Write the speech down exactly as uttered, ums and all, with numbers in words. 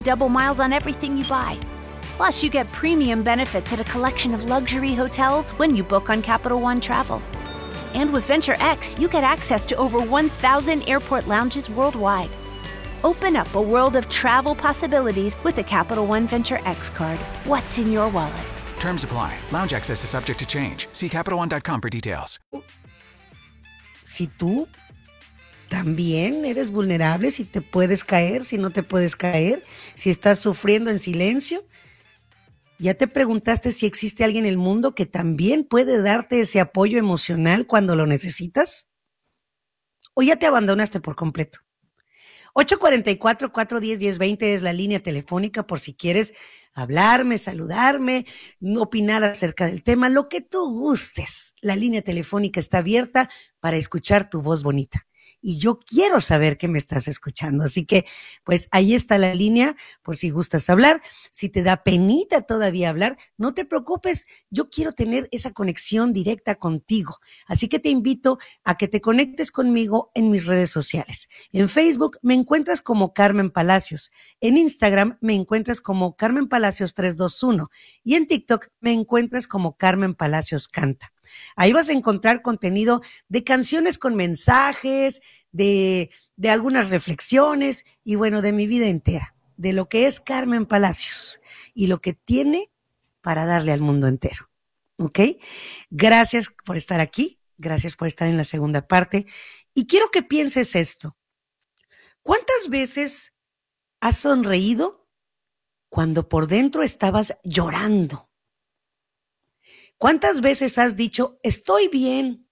double miles on everything you buy. Plus, you get premium benefits at a collection of luxury hotels when you book on Capital One Travel. And with Venture X, you get access to over one thousand airport lounges worldwide. Open up a world of travel possibilities with the Capital One Venture X card. What's in your wallet? Terms apply. Lounge access is subject to change. See Capital One dot com for details. Si tú también eres vulnerable, si te puedes caer, si no te puedes caer, si estás sufriendo en silencio, ¿ya te preguntaste si existe alguien en el mundo que también puede darte ese apoyo emocional cuando lo necesitas? ¿O ya te abandonaste por completo? ocho cuatro cuatro, cuatro uno cero, uno cero dos cero es la línea telefónica por si quieres hablarme, saludarme, opinar acerca del tema, lo que tú gustes. La línea telefónica está abierta para escuchar tu voz bonita. Y yo quiero saber que me estás escuchando. Así que, pues, ahí está la línea por si gustas hablar. Si te da penita todavía hablar, no te preocupes. Yo quiero tener esa conexión directa contigo. Así que te invito a que te conectes conmigo en mis redes sociales. En Facebook me encuentras como Carmen Palacios. En Instagram me encuentras como Carmen Palacios tres dos uno. Y en TikTok me encuentras como Carmen Palacios Canta. Ahí vas a encontrar contenido de canciones con mensajes, de, de algunas reflexiones y bueno, de mi vida entera, de lo que es Carmen Palacios y lo que tiene para darle al mundo entero. ¿Ok? Gracias por estar aquí, gracias por estar en la segunda parte y quiero que pienses esto. ¿Cuántas veces has sonreído cuando por dentro estabas llorando? ¿Cuántas veces has dicho, estoy bien,